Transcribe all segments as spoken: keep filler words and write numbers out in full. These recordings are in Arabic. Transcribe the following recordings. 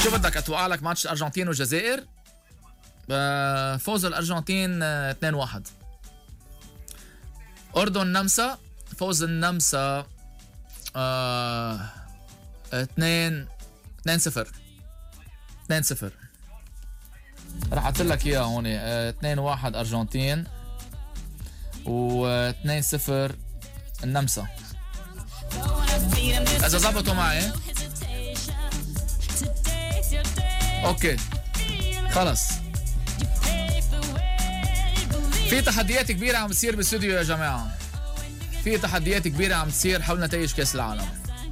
شو بدك اتوقع لك ماتش الارجنتين والجزائر؟ فوز الارجنتين اثنين واحد. اردن نمسا، فوز النمسا اثنين اثنين صفر اثنين صفر. رح احط لك اياها هون. اثنين واحد ارجنتين و اثنين صفر النمسا. اذا زبطوا معي اوكي خلص. في تحديات كبيرة عم تصير بالاستوديو يا جماعة، في تحديات كبيرة عم تصير حول نتائج كأس العالم.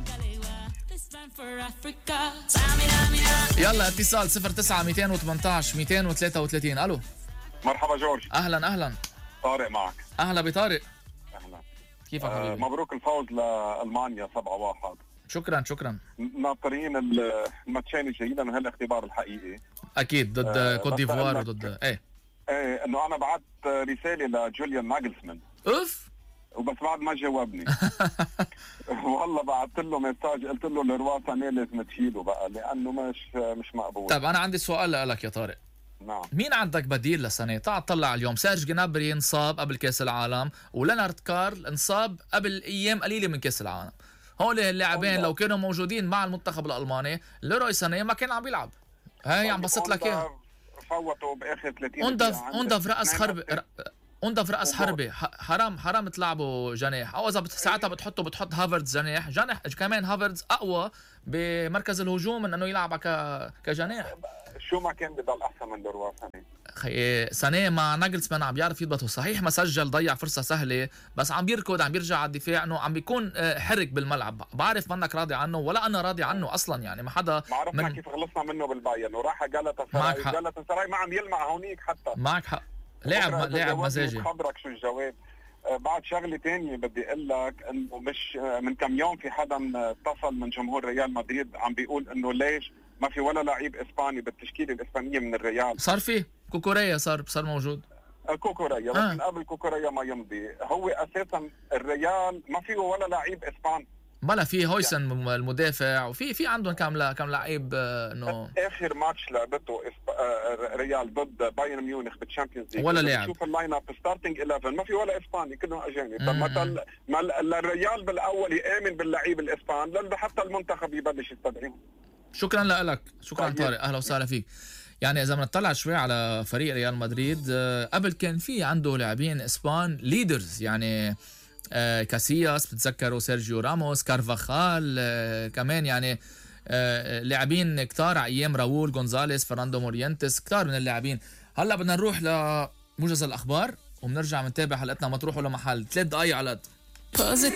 يلا اتصال صفر تسعة مئتين وثمانية عشر مئتين وثلاثة وثلاثين. الو مرحبا جورج. اهلا اهلا. طارق معك. اهلا بطارق. اهلا. كيفك آه حبيبي؟ مبروك الفوز لألمانيا سبعة واحد. شكرا شكرا. ناطرين الماتشين الجايين من هالاختبار الحقيقي. اكيد ضد آه كوت ديفوار وضد ايه ايه انه انا بعت رساله لجوليان ناجلسمان اوف وبس بعد ما جاوبني. والله بعثت له مساج قلت له الروا سانيه لازم تشيله بقى لانه مش مش مقبول. طيب انا عندي سؤال لك يا طارق. نعم. مين عندك بديل لسنه؟ تعال طلع اليوم سيرج جنابري انصاب قبل كاس العالم ولينارد كارل انصاب قبل ايام قليله من كاس العالم. هول اللاعبين لو كانوا موجودين مع المنتخب الالماني ليروي سانيه ما كان عم بيلعب. هاي عم بسط لك اياها. فوتوا باخر ثلاثين اوندف اوندف راس حربي اوندف راس حربي حرام حرام تلعبوا جناح او اذا ساعتها بتحطوا بتحط هافرتز جناح جناح كمان هافرتز اقوى بمركز الهجوم من انه يلعب ك كجناح. شو ما كان بضل احسن من ليروي سانيه. خي سانيه مع ناجلسمان عم بيعرف يضبطه. صحيح ما سجل ضيع فرصه سهله بس عم بيركض عم بيرجع على الدفاع انه عم بيكون حرك بالملعب. بعرف منك راضي عنه ولا انا راضي عنه اصلا يعني ما حدا ما عرفنا من... كيف خلصنا منه بالبايرن وراح جالاتا سراي. جالاتا سراي ما عم يلمع هونيك حتى. معك حق. لاعب لاعب مزاجي. خبرك شو الجواب. آه بعد شغله ثانيه بدي اقول لك انه مش آه من كم يوم في حدا اتصل من جمهور ريال مدريد عم بيقول انه ليش ما في ولا لعيب اسباني بالتشكيله الاسبانيه من الريال. صار في كوكوريا صار صار موجود. كوكوريا بس آه. من قبل كوكوريا ما يمضي. هو اساسا الريال ما فيه ولا لعيب اسباني. بلا في هويسن يعني. المدافع وفي في عندهم كم كم لعيب انه اخر ماتش لعبته ريال ضد بايرن ميونخ بالتشامبيونز ليج ولا لاعب. شوف اللاين اب ستارتنج احداشر ما في ولا اسباني كلهم اجانب. مثلا ما الريال بالاول يامن باللعيب الاسبان لانه حتى المنتخب يبلش يستدعيهم. شكرا لك شكرا طيب. طارق اهلا وسهلا فيك. يعني اذا بنطلع شوي على فريق ريال مدريد قبل كان في عنده لاعبين اسبان ليدرز يعني آه كاسياس بتتذكروا سيرجيو راموس كارفاخال آه كمان يعني آه لاعبين كتار على ايام راؤول غونزاليز فرناندو مورينتس كتار من اللاعبين. هلا بدنا نروح لموجز الاخبار وبنرجع بنتابع حلقتنا ما تروحوا لمحل. ثلاث دقائق على قد